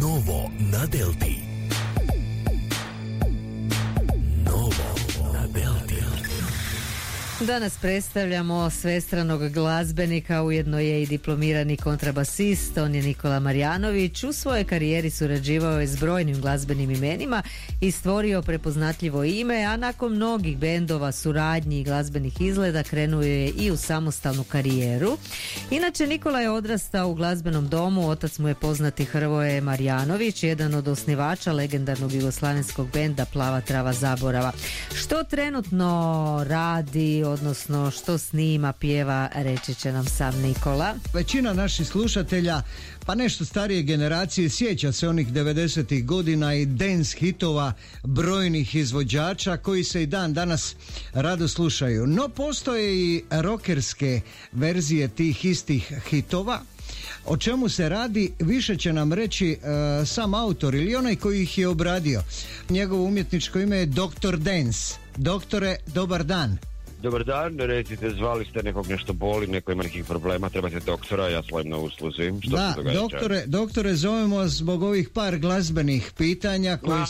Novo na Delti. Novo na Delti. Danas predstavljamo svestranog glazbenika, ujedno je i diplomirani kontrabasist. On je Nikola Marjanović. U svojoj karijeri surađivao je s brojnim glazbenim imenima i stvorio prepoznatljivo ime, a nakon mnogih bendova, suradnji i glazbenih izgleda krenuo je i u samostalnu karijeru. Inače, Nikola je odrastao u glazbenom domu, otac mu je poznati Hrvoje Marjanović, jedan od osnivača legendarnog jugoslavenskog benda Plava trava zaborava. Što trenutno radi, odnosno što snima, pjeva, reći će nam sam Nikola. Većina naših slušatelja, pa nešto starije generacije, sjeća se onih 90-ih godina i dance hitova brojnih izvođača koji se i dan danas rado slušaju. No postoje i rockerske verzije tih istih hitova. O čemu se radi, više će nam reći sam autor ili onaj koji ih je obradio. Njegovo umjetničko ime je Dr. Dance. Doktore, dobar dan. Dobar dan, recite, zvali ste nekog, nešto boli, neko ima nekih problema, trebate doktora, ja svojim na usluzi. Što da, doktore, zovemo vas zbog ovih par glazbenih pitanja koji...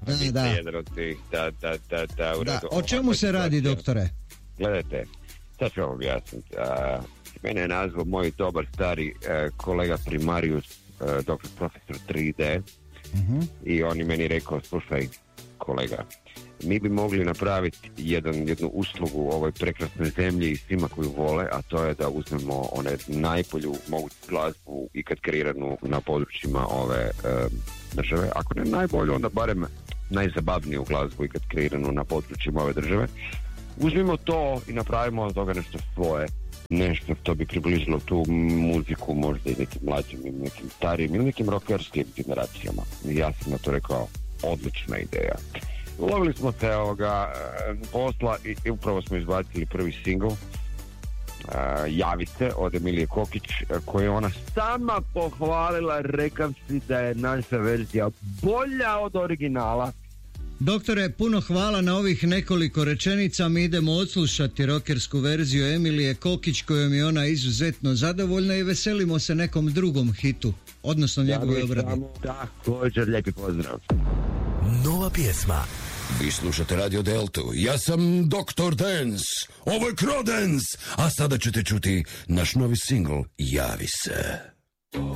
Da. O čemu se radi, doktore? Gledajte, sad ću vam objasniti. Mene je nazvao moj dobar stari kolega primarius, doktor profesor 3D, i on je meni rekao, slušaj kolega, mi bi mogli napraviti jednu uslugu ovoj prekrasnoj zemlji i svima koju vole, a to je da uzmemo najbolju moguću glazbu ikad kreiranu na područjima ove države. Ako ne najbolju, onda barem najzabavniju glazbu ikad kreiranu na područjima ove države. Uzmimo to i napravimo od toga nešto svoje, nešto što bi približilo tu muziku možda i nekim mlađim i nekim starijim ili nekim rockerskim generacijama. I ja sam na to rekao, odlična ideja. Ulovili smo se posla i upravo smo izbacili prvi singl, Javi se, od Emilije Kokić, koju je ona sama pohvalila, rekavši da je naša verzija bolja od originala. Doktore, puno hvala na ovih nekoliko rečenica. Mi idemo odslušati rockersku verziju Emilije Kokić, kojom je ona izuzetno zadovoljna, i veselimo se nekom drugom hitu, odnosno njegove obrade. Također, lijepi pozdrav. Nova pjesma. Vi slušate Radio Deltu, ja sam Dr. Dance, ovo je Crodance, a sada ćete čuti naš novi singl Javi se.